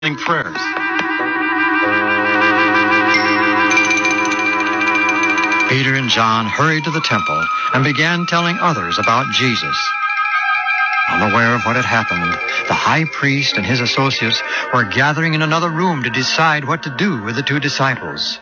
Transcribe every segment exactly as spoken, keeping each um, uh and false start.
prayers. Peter and John hurried to the temple and began telling others about Jesus. Unaware of what had happened, the high priest and his associates were gathering in another room to decide what to do with the two disciples.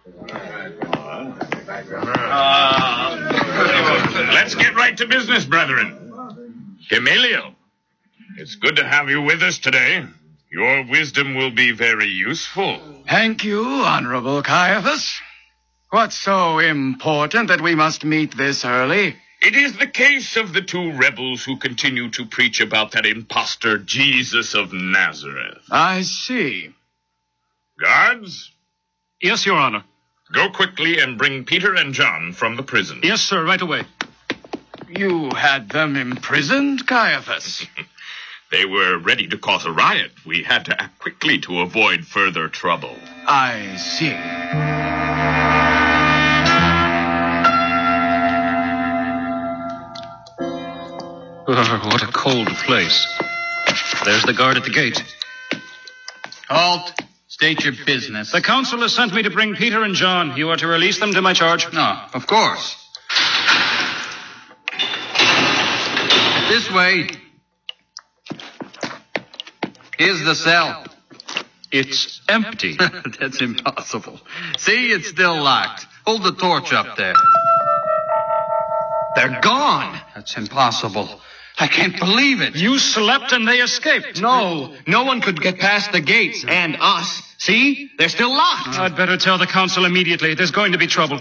Uh, let's get right to business, brethren. Gamaliel, it's good to have you with us today. Your wisdom will be very useful. Thank you, Honorable Caiaphas. What's so important that we must meet this early? It is the case of the two rebels who continue to preach about that impostor Jesus of Nazareth. I see. Guards? Yes, Your Honor. Go quickly and bring Peter and John from the prison. Yes, sir, right away. You had them imprisoned, Caiaphas? They were ready to cause a riot. We had to act quickly to avoid further trouble. I see. Oh, what a cold place. There's the guard at the gate. Halt. State your business. The council has sent me to bring Peter and John. You are to release them to my charge. No, of course. This way. Here's the cell. It's empty. That's impossible. See, it's still locked. Hold the torch up there. They're gone. That's impossible. I can't believe it. You slept and they escaped. No, no one could get past the gates. And us. See? They're still locked. I'd better tell the council immediately. There's going to be trouble.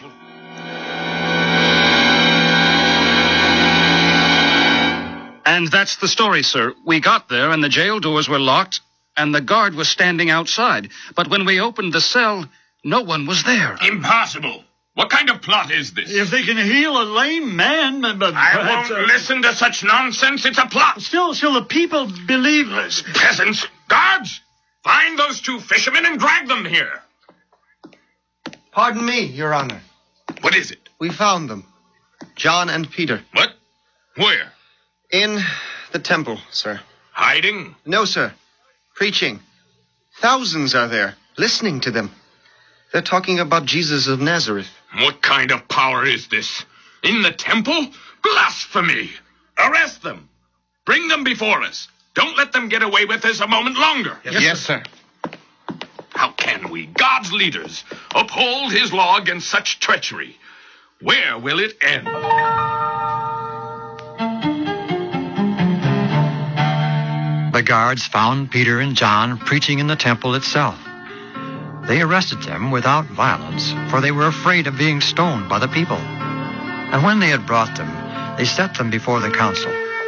And that's the story, sir. We got there and the jail doors were locked and the guard was standing outside. But when we opened the cell, no one was there. Impossible. What kind of plot is this? If they can heal a lame man, but I perhaps, won't uh, listen to such nonsense. It's a plot. Still, still, the people believe us. Peasants, guards, find those two fishermen and drag them here. Pardon me, Your Honor. What is it? We found them. John and Peter. What? Where? In the temple, sir. Hiding? No, sir. Preaching. Thousands are there, listening to them. They're talking about Jesus of Nazareth. What kind of power is this? In the temple? Blasphemy! Arrest them. Bring them before us. Don't let them get away with this a moment longer. Yes, yes sir. How can we, God's leaders, uphold his law against such treachery? Where will it end? The guards found Peter and John preaching in the temple itself. They arrested them without violence, for they were afraid of being stoned by the people. And when they had brought them, they set them before the council.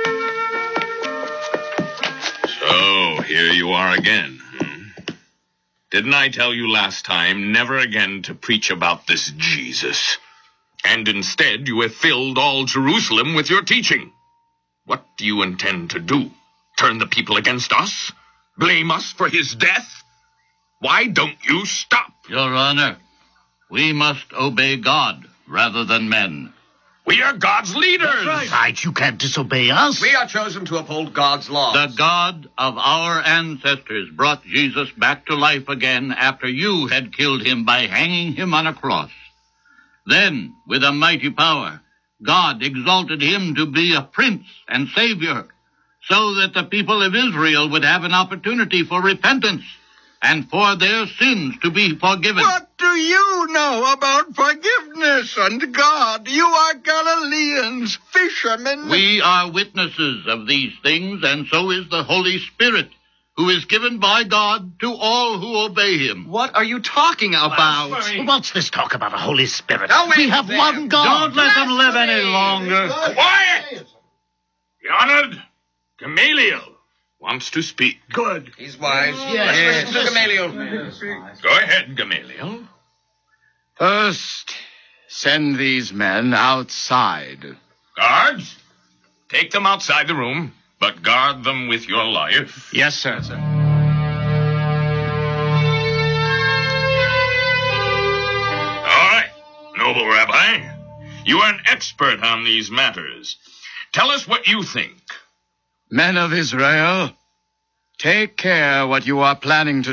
So, here you are again. Hmm? Didn't I tell you last time never again to preach about this Jesus? And instead, you have filled all Jerusalem with your teaching. What do you intend to do? Turn the people against us? Blame us for his death? Why don't you stop? Your Honor, we must obey God rather than men. We are God's leaders. Right. Besides, you can't disobey us. We are chosen to uphold God's laws. The God of our ancestors brought Jesus back to life again after you had killed him by hanging him on a cross. Then, with a mighty power, God exalted him to be a prince and savior, so that the people of Israel would have an opportunity for repentance and for their sins to be forgiven. What do you know about forgiveness and God? You are Galileans, fishermen. We are witnesses of these things, and so is the Holy Spirit, who is given by God to all who obey him. What are you talking about? What's this talk about a Holy Spirit? No, wait we have there. one God. Don't let them live any longer. Quiet! The honored Gamaliel wants to speak. Good. He's wise. Yes. Let's listen to Gamaliel. Go ahead, Gamaliel. First, send these men outside. Guards, take them outside the room, but guard them with your life. Yes, sir, sir. All right, noble rabbi. You are an expert on these matters. Tell us what you think. Men of Israel, Take care what you are planning to